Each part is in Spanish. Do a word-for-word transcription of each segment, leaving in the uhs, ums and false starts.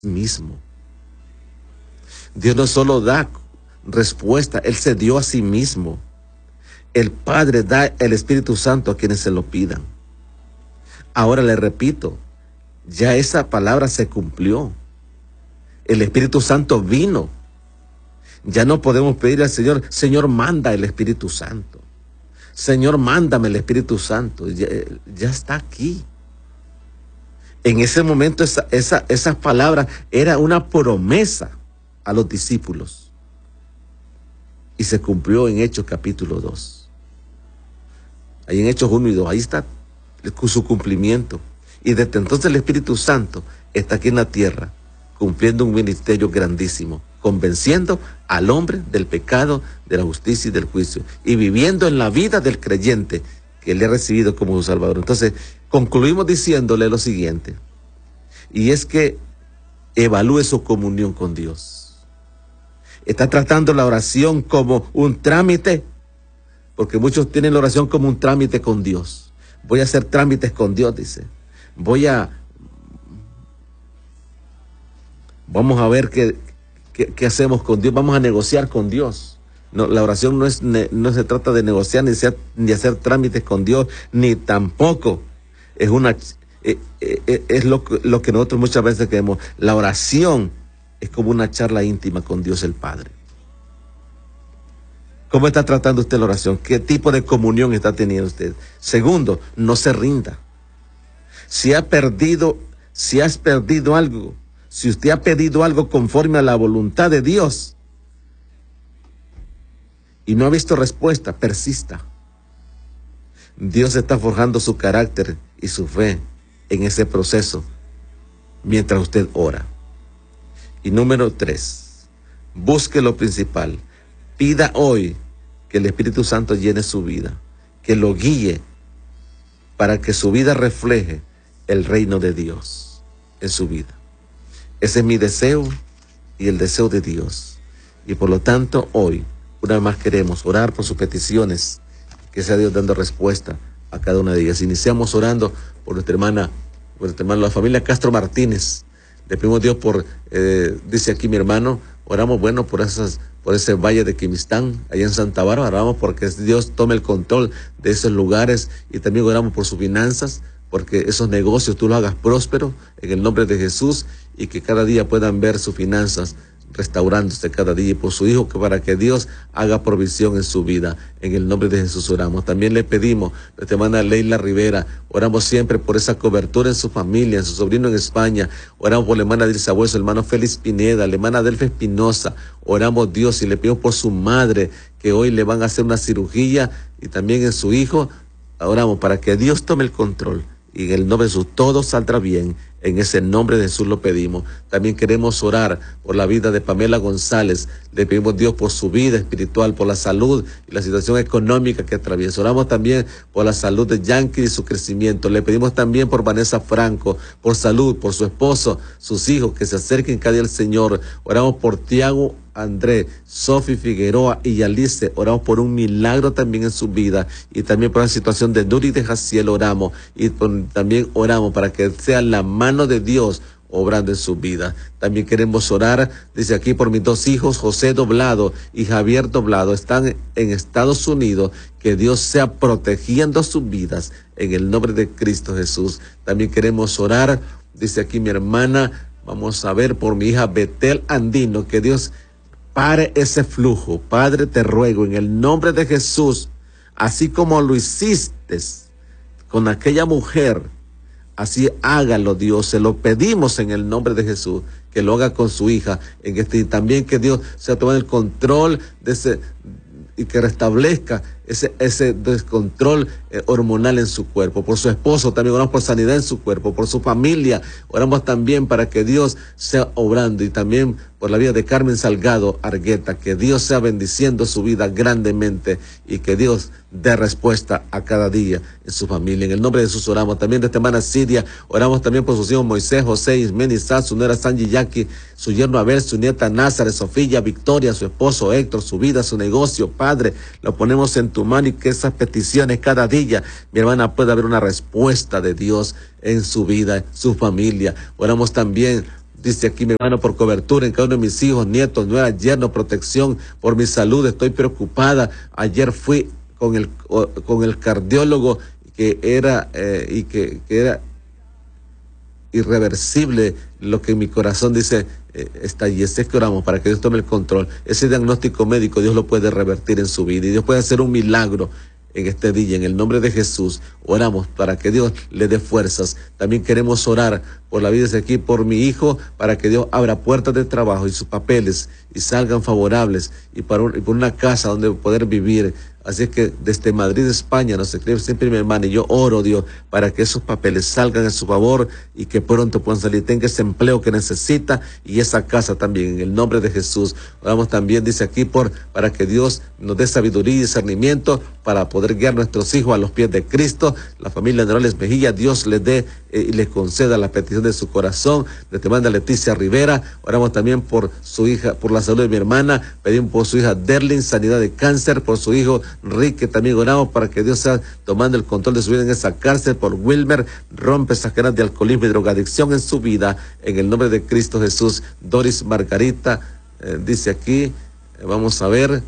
mismo. Dios no solo da respuesta, Él se dio a sí mismo. El Padre da el Espíritu Santo a quienes se lo pidan. Ahora le repito, ya esa palabra se cumplió. El Espíritu Santo vino. Ya no podemos pedirle al Señor, Señor, manda el Espíritu Santo. Señor, mándame el Espíritu Santo. Ya, ya está aquí. En ese momento esa, esa, esas palabras era una promesa a los discípulos. Y se cumplió en Hechos capítulo dos. Ahí en Hechos uno y dos, ahí está su cumplimiento. Y desde entonces el Espíritu Santo está aquí en la tierra, cumpliendo un ministerio grandísimo, convenciendo al hombre del pecado, de la justicia y del juicio, y viviendo en la vida del creyente que le ha recibido como su Salvador. Entonces, concluimos diciéndole lo siguiente, y es que evalúe su comunión con Dios. ¿Está tratando la oración como un trámite? Porque muchos tienen la oración como un trámite con Dios. Voy a hacer trámites con Dios, dice. Voy a... Vamos a ver qué, qué, qué hacemos con Dios. Vamos a negociar con Dios. No, la oración no, es, no se trata de negociar ni, ser, ni hacer trámites con Dios, ni tampoco es una... Eh, eh, es lo, lo que nosotros muchas veces creemos. La oración es como una charla íntima con Dios el Padre. ¿Cómo está tratando usted la oración? ¿Qué tipo de comunión está teniendo usted? Segundo, no se rinda. Si ha perdido, si has perdido algo, si usted ha pedido algo conforme a la voluntad de Dios y no ha visto respuesta, persista. Dios está forjando su carácter y su fe en ese proceso mientras usted ora. Y número tres, busque lo principal. Pida hoy que el Espíritu Santo llene su vida, que lo guíe para que su vida refleje el reino de Dios en su vida. Ese es mi deseo y el deseo de Dios. Y por lo tanto, hoy, una vez más queremos orar por sus peticiones, que sea Dios dando respuesta a cada una de ellas. Iniciamos orando por nuestra hermana, por nuestra hermana, la familia Castro Martínez. Le pedimos a Dios por, eh, dice aquí mi hermano, oramos, bueno, por esas, por ese valle de Quimistán, allá en Santa Bárbara, oramos porque Dios tome el control de esos lugares, y también oramos por sus finanzas, porque esos negocios tú los hagas prósperos en el nombre de Jesús, y que cada día puedan ver sus finanzas restaurándose cada día, y por su hijo, que para que Dios haga provisión en su vida. En el nombre de Jesús oramos. También le pedimos, nuestra hermana Leila Rivera, oramos siempre por esa cobertura en su familia, en su sobrino en España. Oramos por la hermana Dilsa Hueso, el hermano Félix Pineda, la hermana Delfa Espinosa. Oramos, Dios, y le pedimos por su madre, que hoy le van a hacer una cirugía, y también en su hijo. Oramos para que Dios tome el control, y en el nombre de Jesús todo saldrá bien. En ese nombre de Jesús lo pedimos. También queremos orar por la vida de Pamela González. Le pedimos a Dios por su vida espiritual, por la salud y la situación económica que atraviesa. Oramos también por la salud de Yankee y su crecimiento. Le pedimos también por Vanessa Franco, por salud, por su esposo, sus hijos, que se acerquen cada día al Señor. Oramos por Tiago André, Sofi Figueroa y Yalice. Oramos por un milagro también en su vida, y también por la situación de Nuri de Jaciel oramos, y por, también oramos para que sea la mano de Dios obrando en su vida. También queremos orar, dice aquí, por mis dos hijos, José Doblado y Javier Doblado, están en Estados Unidos, que Dios sea protegiendo sus vidas en el nombre de Cristo Jesús. También queremos orar, dice aquí mi hermana, vamos a ver, por mi hija Betel Andino, que Dios pare ese flujo. Padre, te ruego en el nombre de Jesús, así como lo hiciste con aquella mujer, así hágalo, Dios. Se lo pedimos en el nombre de Jesús, que lo haga con su hija en este, y también que Dios sea tomando el control de ese, y que restablezca ese, ese descontrol eh, hormonal en su cuerpo. Por su esposo también oramos por sanidad en su cuerpo, por su familia oramos también para que Dios sea obrando, y también por la vida de Carmen Salgado Argueta, que Dios sea bendiciendo su vida grandemente, y que Dios dé respuesta a cada día en su familia. En el nombre de Jesús oramos. También de esta hermana Siria, oramos también por sus hijos Moisés, José, Ismeni, Sá, su nuera Sanji Yaqui, su yerno Abel, su nieta Nazaret, Sofía, Victoria, su esposo Héctor, su vida, su negocio. Padre, lo ponemos en tu mano, y que esas peticiones cada día, mi hermana, pueda haber una respuesta de Dios en su vida, en su familia. Oramos también, dice aquí mi hermano, por cobertura en cada uno de mis hijos, nietos, nuevas, yernos, protección por mi salud, estoy preocupada. Ayer fui con el, con el cardiólogo que era, eh, y que, que era irreversible lo que en mi corazón dice eh, está allí. Es que oramos para que Dios tome el control. Ese diagnóstico médico Dios lo puede revertir en su vida y Dios puede hacer un milagro en este día, en el nombre de Jesús. Oramos para que Dios le dé fuerzas. También queremos orar por la vida de aquí, por mi hijo, para que Dios abra puertas de trabajo y sus papeles y salgan favorables, y, para un, y por una casa donde poder vivir. Así es que desde Madrid, España, nos escribe siempre mi hermana, y yo oro, Dios, para que esos papeles salgan a su favor y que pronto puedan salir, tenga ese empleo que necesita y esa casa también, en el nombre de Jesús. Oramos también, dice aquí, por para que Dios nos dé sabiduría y discernimiento para poder guiar a nuestros hijos a los pies de Cristo. La familia Nerales Mejía, Dios les dé eh, y les conceda la petición de su corazón. Le te manda Leticia Rivera. Oramos también por su hija, por la salud de mi hermana. Pedimos por su hija Derlin, sanidad de cáncer, por su hijo Rick, que también oramos para que Dios sea tomando el control de su vida en esa cárcel. Por Wilmer, rompe esas cadenas de alcoholismo y drogadicción en su vida, en el nombre de Cristo Jesús. Doris Margarita, eh, dice aquí, eh, vamos a ver,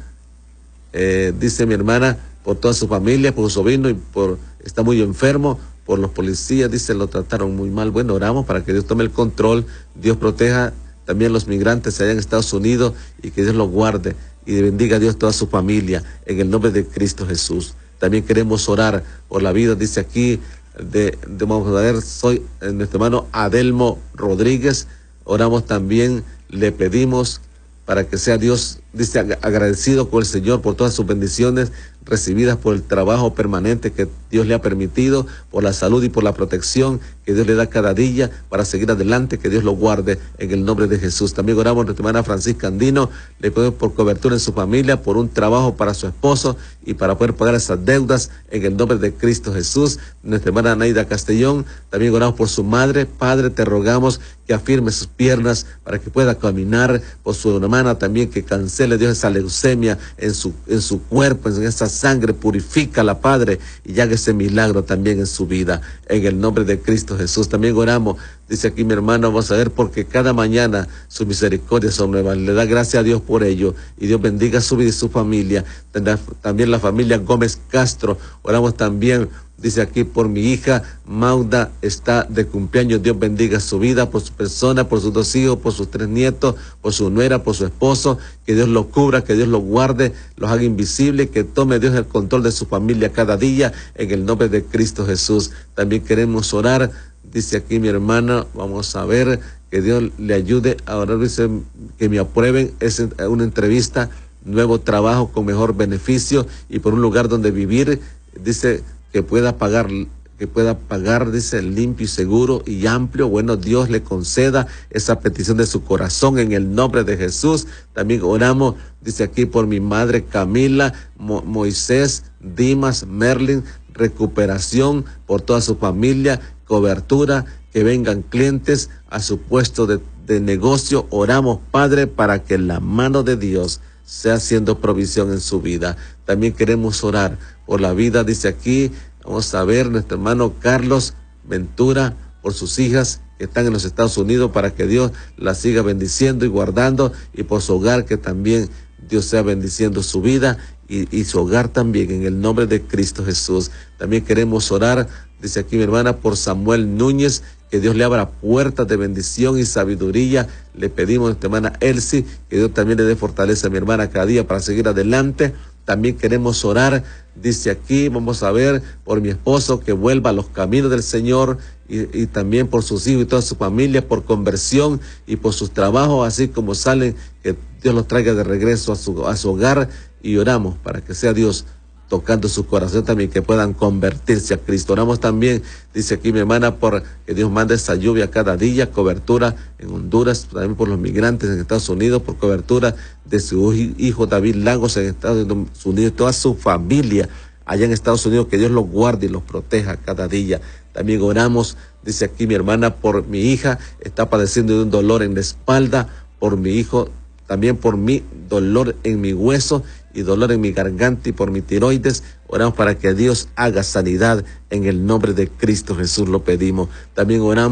eh, dice mi hermana, por toda su familia, por su sobrino, y por, está muy enfermo, por los policías, dice, lo trataron muy mal. Bueno, oramos para que Dios tome el control, Dios proteja también los migrantes allá en Estados Unidos y que Dios los guarde y bendiga a Dios toda su familia en el nombre de Cristo Jesús. También queremos orar por la vida, dice aquí, de, de vamos a ver, soy nuestro hermano Adelmo Rodríguez. Oramos también, le pedimos para que sea Dios, dice, agradecido con el Señor por todas sus bendiciones recibidas, por el trabajo permanente que Dios le ha permitido, por la salud y por la protección que Dios le da cada día para seguir adelante, que Dios lo guarde en el nombre de Jesús. También oramos a nuestra hermana Francisca Andino, le pedimos por cobertura en su familia, por un trabajo para su esposo y para poder pagar esas deudas en el nombre de Cristo Jesús. Nuestra hermana Naida Castellón, también oramos por su madre. Padre, te rogamos que afirme sus piernas para que pueda caminar, por su hermana también, que cancele Dios esa leucemia en su, en su cuerpo, en esa sangre, purifícala, Padre, y haga ese milagro también en su vida, en el nombre de Cristo Jesús. También oramos, dice aquí mi hermano, vamos a ver, porque cada mañana sus misericordias son nuevas. Le da gracias a Dios por ello, y Dios bendiga su vida y su familia. También la familia Gómez Castro, oramos también, dice aquí, por mi hija Mauda, está de cumpleaños. Dios bendiga su vida, por su persona, por sus dos hijos, por sus tres nietos, por su nuera, por su esposo. Que Dios lo cubra, que Dios lo guarde, los haga invisible, que tome Dios el control de su familia cada día, en el nombre de Cristo Jesús. También queremos orar, dice aquí mi hermana, vamos a ver, que Dios le ayude a orar, dice, que me aprueben, es una entrevista, nuevo trabajo con mejor beneficio y por un lugar donde vivir, dice, que pueda pagar, que pueda pagar, dice, limpio y seguro y amplio. Bueno, Dios le conceda esa petición de su corazón en el nombre de Jesús. También oramos, dice aquí, por mi madre Camila, Mo, Moisés, Dimas, Merlin, recuperación por toda su familia, cobertura, que vengan clientes a su puesto de, de negocio. Oramos, Padre, para que la mano de Dios sea haciendo provisión en su vida. También queremos orar por la vida, dice aquí, vamos a ver, nuestro hermano Carlos Ventura, por sus hijas que están en los Estados Unidos, para que Dios las siga bendiciendo y guardando, y por su hogar, que también Dios sea bendiciendo su vida y, y su hogar también, en el nombre de Cristo Jesús. También queremos orar, dice aquí mi hermana, por Samuel Núñez, que Dios le abra puertas de bendición y sabiduría. Le pedimos a nuestra hermana Elsie, que Dios también le dé fortaleza a mi hermana cada día para seguir adelante. También queremos orar, dice aquí, vamos a ver, por mi esposo, que vuelva a los caminos del Señor, y, y también por sus hijos y toda su familia, por conversión y por sus trabajos, así como salen, que Dios los traiga de regreso a su, a su hogar, y oramos para que sea Dios tocando su corazón también, que puedan convertirse a Cristo. Oramos también, dice aquí mi hermana, por que Dios mande esa lluvia cada día, cobertura en Honduras, también por los migrantes en Estados Unidos, por cobertura de su hijo David Lagos en Estados Unidos, toda su familia allá en Estados Unidos, que Dios los guarde y los proteja cada día. También oramos, dice aquí mi hermana, por mi hija, está padeciendo de un dolor en la espalda, por mi hijo, también por mi dolor en mi hueso y dolor en mi garganta y por mi tiroides. Oramos para que Dios haga sanidad en el nombre de Cristo Jesús, lo pedimos. También oramos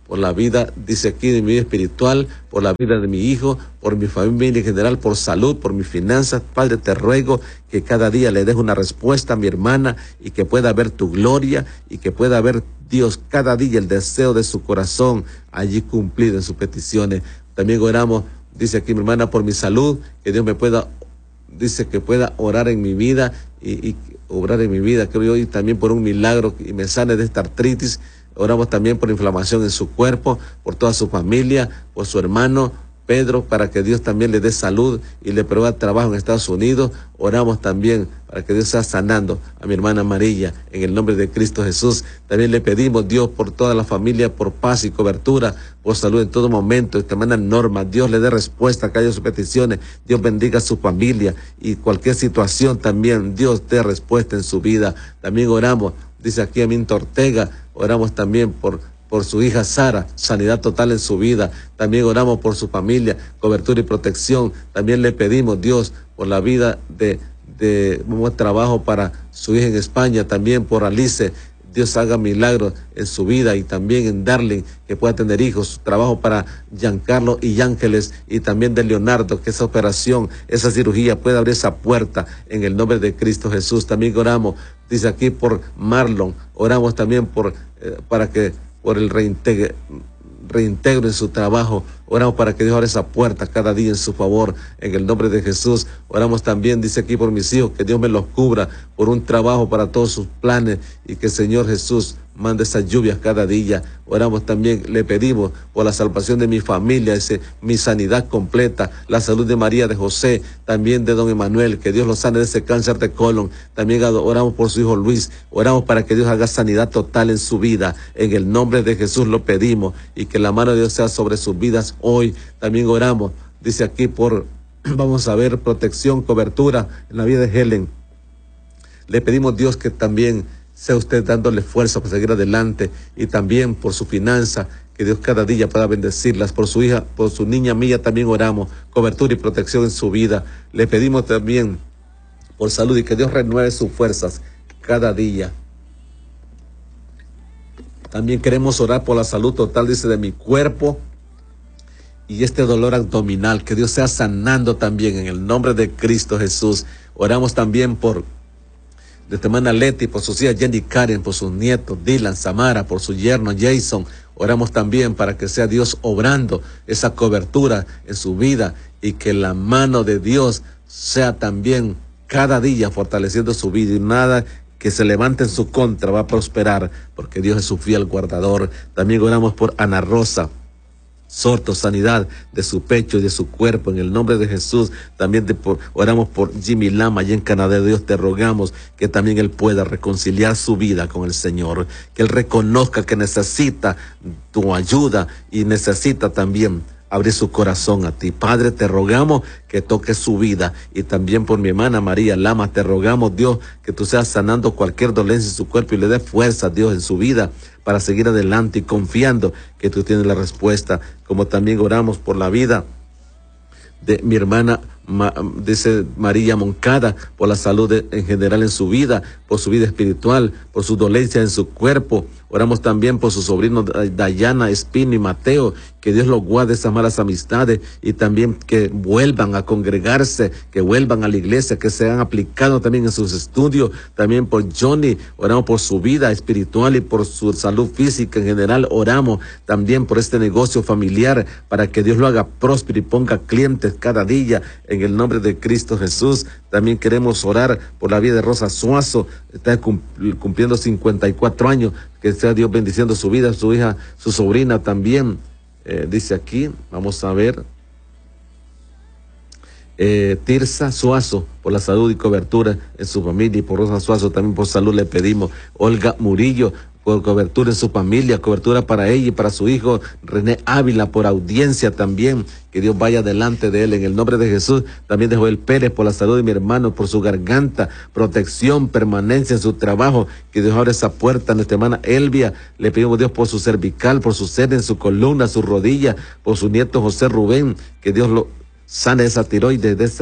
por la vida, dice aquí, de mi vida espiritual, por la vida de mi hijo, por mi familia en general, por salud, por mis finanzas. Padre, te ruego que cada día le des una respuesta a mi hermana y que pueda ver tu gloria y que pueda ver, Dios, cada día el deseo de su corazón allí cumplido en sus peticiones. También oramos, dice aquí mi hermana, por mi salud, que Dios me pueda, dice que pueda orar en mi vida y, y obrar en mi vida, creo yo, y también por un milagro y me sane de esta artritis. Oramos también por inflamación en su cuerpo, por toda su familia, por su hermano Pedro, para que Dios también le dé salud y le provea trabajo en Estados Unidos. Oramos también para que Dios sea sanando a mi hermana Amarilla, en el nombre de Cristo Jesús. También le pedimos, Dios, por toda la familia, por paz y cobertura, por salud en todo momento. Esta hermana Norma, Dios le dé respuesta a cada una de sus peticiones. Dios bendiga a su familia y cualquier situación también, Dios dé respuesta en su vida. También oramos, dice aquí Aminta Ortega, oramos también por, por su hija Sara, sanidad total en su vida. También oramos por su familia, cobertura y protección. También le pedimos, Dios, por la vida de, de un trabajo para su hija en España. También por Alice, Dios haga milagros en su vida y también en Darling, que pueda tener hijos. Trabajo para Giancarlo y Ángeles y también de Leonardo, que esa operación, esa cirugía pueda abrir esa puerta en el nombre de Cristo Jesús. También oramos, dice aquí, por Marlon. Oramos también por eh, para que por el reintegre, reintegro en su trabajo. Oramos para que Dios abra esa puerta cada día en su favor, en el nombre de Jesús. Oramos también, dice aquí, por mis hijos, que Dios me los cubra por un trabajo para todos sus planes y que el Señor Jesús mande esas lluvias cada día. Oramos también, le pedimos por la salvación de mi familia, ese, mi sanidad completa, la salud de María, de José, también de don Emanuel, que Dios lo sane de ese cáncer de colon. También oramos por su hijo Luis. Oramos para que Dios haga sanidad total en su vida. En el nombre de Jesús lo pedimos y que la mano de Dios sea sobre sus vidas hoy. También oramos, dice aquí, por, vamos a ver, protección, cobertura en la vida de Helen. Le pedimos, Dios, que también sea usted dándole fuerza para seguir adelante y también por su finanza, que Dios cada día pueda bendecirlas. Por su hija, por su niña Mía también oramos, cobertura y protección en su vida. Le pedimos también por salud y que Dios renueve sus fuerzas cada día. También queremos orar por la salud total, dice, de mi cuerpo y este dolor abdominal, que Dios sea sanando también en el nombre de Cristo Jesús. Oramos también por de esta hermana Leti, por sus hijas Jenny Karen, por sus nietos Dylan, Samara, por su yerno Jason. Oramos también para que sea Dios obrando esa cobertura en su vida y que la mano de Dios sea también cada día fortaleciendo su vida y nada que se levante en su contra va a prosperar, porque Dios es su fiel guardador. También oramos por Ana Rosa Sorto, sanidad de su pecho y de su cuerpo en el nombre de Jesús. También de por, oramos por Jimmy Lama allá en Canadá. Dios, te rogamos que también él pueda reconciliar su vida con el Señor, que él reconozca que necesita tu ayuda y necesita también abrir su corazón a ti. Padre, te rogamos que toques su vida y también por mi hermana María Lama, te rogamos, Dios, que tú seas sanando cualquier dolencia en su cuerpo y le des fuerza, Dios, en su vida para seguir adelante y confiando que tú tienes la respuesta. Como también oramos por la vida de mi hermana, ma, dice María Moncada, por la salud de, en general en su vida, por su vida espiritual, por su dolencia en su cuerpo. Oramos también por sus sobrinos Dayana, Espino y Mateo, que Dios los guarde esas malas amistades y también que vuelvan a congregarse, que vuelvan a la iglesia, que sean aplicados también en sus estudios. También por Johnny, oramos por su vida espiritual y por su salud física en general. Oramos también por este negocio familiar para que Dios lo haga próspero y ponga clientes cada día en el nombre de Cristo Jesús. También queremos orar por la vida de Rosa Suazo, está cumpliendo cincuenta y cuatro años, que sea Dios bendiciendo su vida, su hija, su sobrina también, eh, dice aquí, vamos a ver, eh, Tirsa Suazo, por la salud y cobertura en su familia, y por Rosa Suazo también por salud le pedimos. Olga Murillo, por cobertura en su familia, cobertura para ella y para su hijo René Ávila, por audiencia también, que Dios vaya delante de él en el nombre de Jesús. También de Joel Pérez, por la salud de mi hermano, por su garganta, protección, permanencia en su trabajo, que Dios abra esa puerta. A nuestra hermana Elvia, le pedimos Dios por su cervical, por su sede en su columna, su rodilla, por su nieto José Rubén, que Dios lo sane esa tiroides, de esa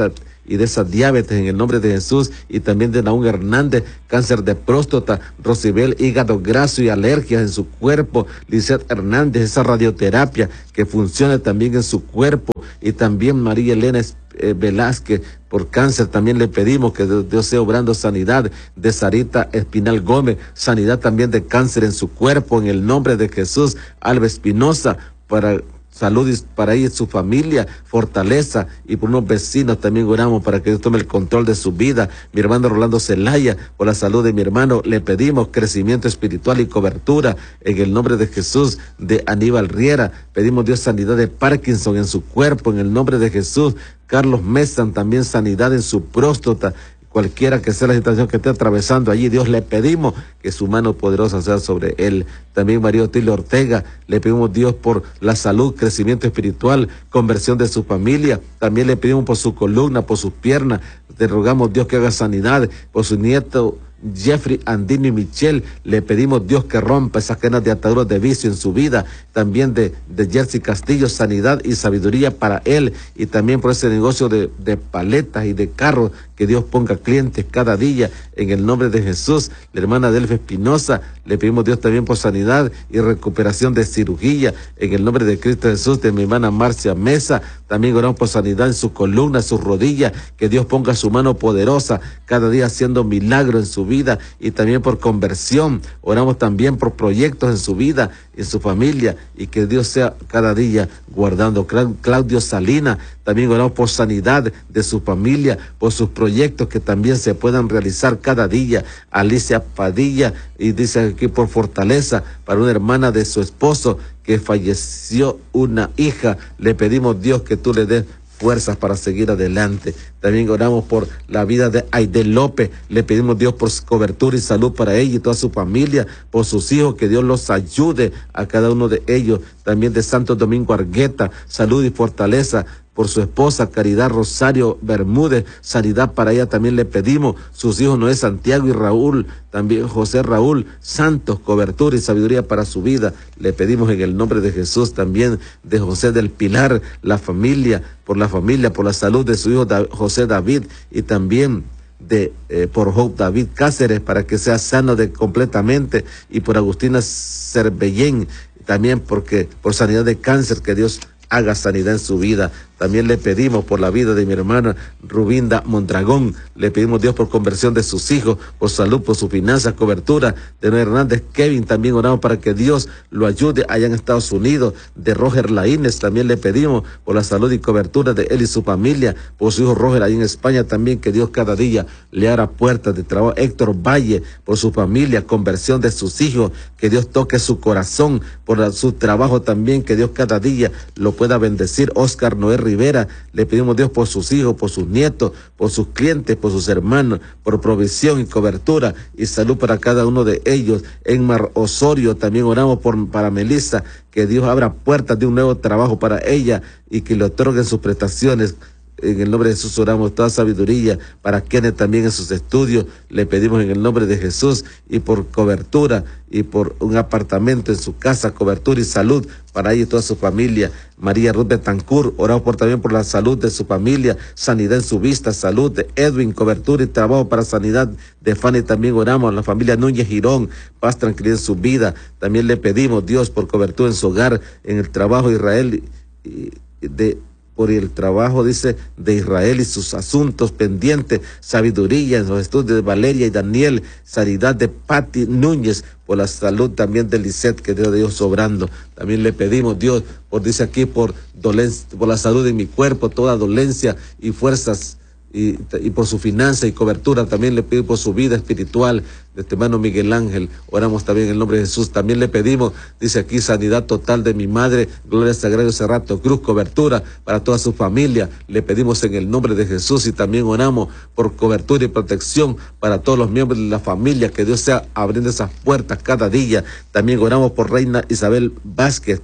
y de esa diabetes en el nombre de Jesús, y también de Naún Hernández, cáncer de próstata, Rosibel, hígado graso y alergias en su cuerpo, Lizeth Hernández, esa radioterapia que funcione también en su cuerpo, y también María Elena eh, Velázquez, por cáncer también le pedimos que Dios sea obrando sanidad de Sarita Espinal Gómez, sanidad también de cáncer en su cuerpo, en el nombre de Jesús. Alba Espinosa, para salud para ella y su familia, fortaleza, y por unos vecinos también oramos para que Dios tome el control de su vida. Mi hermano Rolando Zelaya, por la salud de mi hermano, le pedimos crecimiento espiritual y cobertura en el nombre de Jesús. De Aníbal Riera, pedimos Dios sanidad de Parkinson en su cuerpo, en el nombre de Jesús. Carlos Mesan, también sanidad en su próstata. Cualquiera que sea la situación que esté atravesando allí, Dios le pedimos que su mano poderosa sea sobre él. También María Otilio Ortega, le pedimos Dios por la salud, crecimiento espiritual, conversión de su familia. También le pedimos por su columna, por sus piernas. Le rogamos Dios que haga sanidad por su nieto Jeffrey, Andino y Michelle. Le pedimos Dios que rompa esas cadenas de ataduras de vicio en su vida. También de, de Jersey Castillo, sanidad y sabiduría para él, y también por ese negocio de, de paletas y de carros, que Dios ponga clientes cada día en el nombre de Jesús. La hermana Delfa Espinosa, le pedimos Dios también por sanidad y recuperación de cirugía en el nombre de Cristo Jesús. De mi hermana Marcia Mesa, también oramos por sanidad en su columna, sus rodillas, que Dios ponga su mano poderosa cada día haciendo milagro en su vida, y también por conversión. Oramos también por proyectos en su vida, en su familia, y que Dios sea cada día guardando. Claudio Salina, también oramos por sanidad de su familia, por sus proyectos que también se puedan realizar cada día. Alicia Padilla, y dice aquí por fortaleza para una hermana de su esposo que falleció una hija. Le pedimos Dios que tú le des fuerzas para seguir adelante. También oramos por la vida de Aide López. Le pedimos Dios por cobertura y salud para ella y toda su familia, por sus hijos, que Dios los ayude a cada uno de ellos. También de Santo Domingo Argueta, salud y fortaleza por su esposa Caridad Rosario Bermúdez, sanidad para ella también le pedimos. Sus hijos Noé Santiago y Raúl, también José Raúl Santos, cobertura y sabiduría para su vida. Le pedimos en el nombre de Jesús. También de José del Pilar, la familia, por la familia, por la salud de su hijo da- José David, y también de eh, por Hope David Cáceres, para que sea sano de completamente, y por Agustina Cervellén, también porque por sanidad de cáncer, que Dios haga sanidad en su vida. También le pedimos por la vida de mi hermana Rubinda Mondragón. Le pedimos Dios por conversión de sus hijos, por salud, por sus finanzas, cobertura de Noé Hernández Kevin. También oramos para que Dios lo ayude allá en Estados Unidos. De Roger Laínez también le pedimos por la salud y cobertura de él y su familia, por su hijo Roger ahí en España también, que Dios cada día le abra puertas de trabajo. Héctor Valle, por su familia, conversión de sus hijos, que Dios toque su corazón, por la, su trabajo también, que Dios cada día lo pueda bendecir. Oscar Noé Rivera, le pedimos Dios por sus hijos, por sus nietos, por sus clientes, por sus hermanos, por provisión y cobertura y salud para cada uno de ellos. Enmar Osorio, también oramos por para Melissa, que Dios abra puertas de un nuevo trabajo para ella y que le otorguen sus prestaciones. En el nombre de Jesús oramos toda sabiduría para quienes también en sus estudios. Le pedimos en el nombre de Jesús, y por cobertura y por un apartamento en su casa, cobertura y salud para ella y toda su familia. María Ruth Betancourt, oramos por, también por la salud de su familia, sanidad en su vista, salud de Edwin, cobertura y trabajo para sanidad de Fanny. También oramos a la familia Núñez Girón, paz, tranquilidad en su vida. También le pedimos Dios por cobertura en su hogar, en el trabajo Israel y de por el trabajo, dice, de Israel y sus asuntos pendientes, sabiduría en los estudios de Valeria y Daniel, sanidad de Patti Núñez, por la salud también de Lisette, que Dios de Dios sobrando. También le pedimos Dios, por dice aquí, por dolencia, por la salud de mi cuerpo, toda dolencia y fuerzas, y, y por su finanza y cobertura. También le pido por su vida espiritual de este hermano Miguel Ángel. Oramos también en el nombre de Jesús. También le pedimos, dice aquí, sanidad total de mi madre Gloria Sagrario Cerrato Cruz, cobertura para toda su familia. Le pedimos en el nombre de Jesús, y también oramos por cobertura y protección para todos los miembros de la familia, que Dios sea abriendo esas puertas cada día. También oramos por Reina Isabel Vázquez,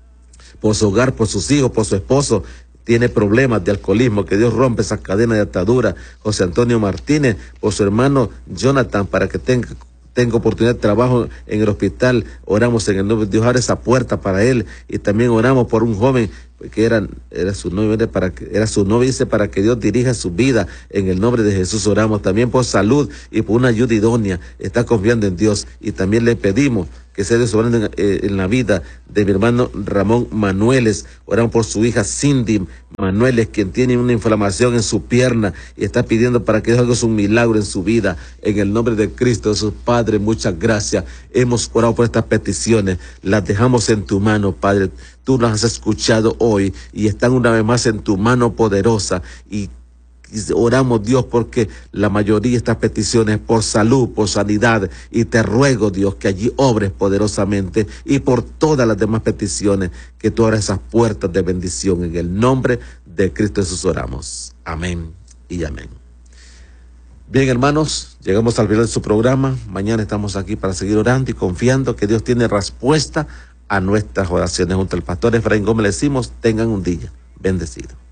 por su hogar, por sus hijos, por su esposo. Tiene problemas de alcoholismo, que Dios rompe esa cadena de atadura. José Antonio Martínez, por su hermano Jonathan, para que tenga, tenga oportunidad de trabajo en el hospital. Oramos en el nombre de Dios, abre esa puerta para él. Y también oramos por un joven porque era, era su novia, para que, era su novia, dice, para que Dios dirija su vida. En el nombre de Jesús oramos también por salud y por una ayuda idónea. Está confiando en Dios, y también le pedimos que sea Dios obrando en, eh, en la vida de mi hermano Ramón Manueles. Oramos por su hija Cindy Manueles, quien tiene una inflamación en su pierna y está pidiendo para que Dios haga un milagro en su vida. En el nombre de Cristo Jesús, Padre, muchas gracias. Hemos orado por estas peticiones, las dejamos en tu mano, Padre. Tú las has escuchado hoy y están una vez más en tu mano poderosa, y oramos, Dios, porque la mayoría de estas peticiones por salud, por sanidad, y te ruego, Dios, que allí obres poderosamente, y por todas las demás peticiones, que tú abras esas puertas de bendición. En el nombre de Cristo Jesús oramos. Amén y amén. Bien, hermanos, llegamos al final de su programa. Mañana estamos aquí para seguir orando y confiando que Dios tiene respuesta a nuestras oraciones. Junto al pastor Efraín Gómez le decimos, tengan un día bendecido.